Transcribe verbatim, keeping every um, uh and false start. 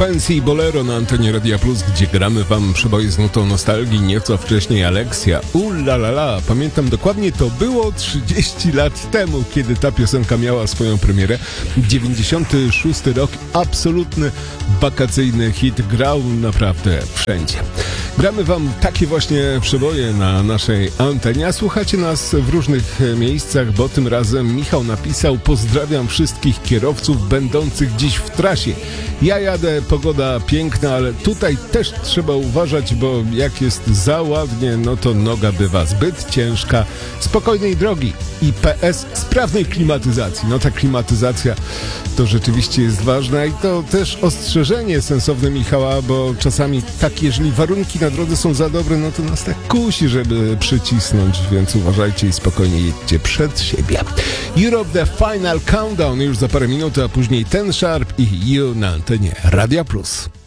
Fancy Bolero na antenie Radia Plus, gdzie gramy wam przeboje z nutą nostalgii, nieco wcześniej Alexia. Ulalala, pamiętam dokładnie, to było trzydzieści lat temu, kiedy ta piosenka miała swoją premierę. dziewięćdziesiąty szósty rok, absolutny wakacyjny hit, grał naprawdę wszędzie. Gramy wam takie właśnie przeboje na naszej antenie, a słuchacie nas w różnych miejscach, bo tym razem Michał napisał: pozdrawiam wszystkich kierowców będących dziś w trasie. Ja jadę, pogoda piękna, ale tutaj też trzeba uważać, bo jak jest za ładnie, no to noga bywa zbyt ciężka. Spokojnej drogi i P S sprawnej klimatyzacji. No ta klimatyzacja to rzeczywiście jest ważna i to też ostrzeżenie sensowne Michała, bo czasami tak, jeżeli warunki na drodze są za dobre, no to nas tak kusi, żeby przycisnąć, więc uważajcie i spokojnie jedźcie przed siebie. Europe The Final Countdown już za parę minut, a później Ten Sharp i You na antenie Radia Plus.